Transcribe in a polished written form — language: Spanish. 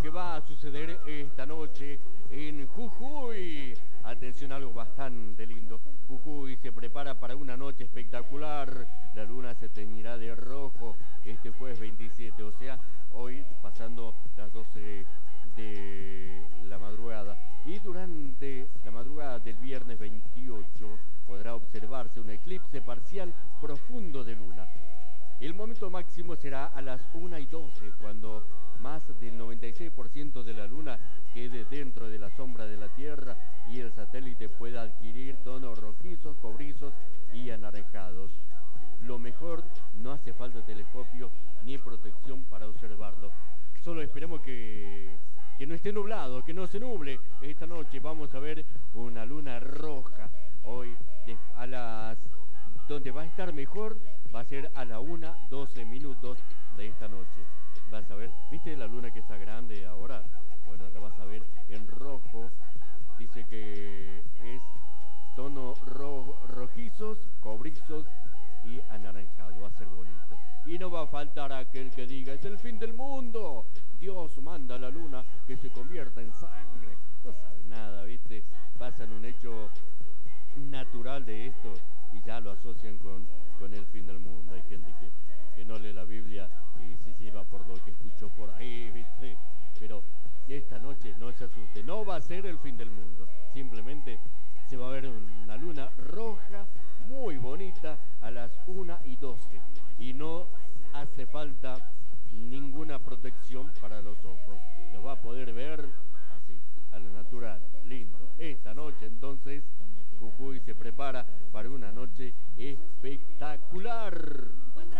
que va a suceder esta noche en Jujuy. Atención, algo bastante lindo. Jujuy se prepara para una noche espectacular. La luna se teñirá de rojo este jueves 27, o sea, hoy pasando las 12 de la madrugada. Y durante la madrugada del viernes 28 podrá observarse un eclipse parcial profundo de luna. El momento máximo será a las 1:12, cuando más del 96% de la luna quede dentro de la sombra de la Tierra y el satélite pueda adquirir tonos rojizos, cobrizos y anaranjados. Lo mejor, no hace falta telescopio ni protección para observarlo. Solo esperemos que no esté nublado, que no se nuble. Esta noche vamos a ver una luna roja. Hoy, donde va a estar mejor, va a ser a la 1:12 de esta noche. Vas a ver, ¿viste la luna que está grande ahora? Bueno, la vas a ver en rojo. Dice que es tono rojizos, cobrizos y anaranjado. Va a ser bonito. Y no va a faltar aquel que diga, es el fin del mundo. Dios manda a la luna que se convierta en sangre. No sabe nada, ¿viste? Pasan un hecho natural de esto y ya lo asocian con el fin del mundo. Hay gente que no lee la Biblia y se lleva por lo que escuchó por ahí, ¿viste? Pero esta noche no se asuste, no va a ser el fin del mundo. Simplemente se va a ver una luna roja muy bonita a las 1:12 y no hace falta ninguna protección para los ojos. Lo va a poder ver así, a lo natural, lindo. Esta noche entonces Jujuy se prepara para una noche espectacular.